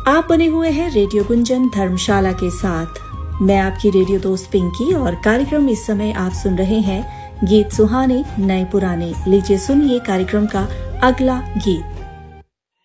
आप बने हुए हैं रेडियो गुंजन धर्मशाला के साथ। मैं आपकी रेडियो दोस्त पिंकी और कार्यक्रम इस समय आप सुन रहे हैं गीत सुहाने नए पुराने। लीजिए सुनिए कार्यक्रम का अगला गीत।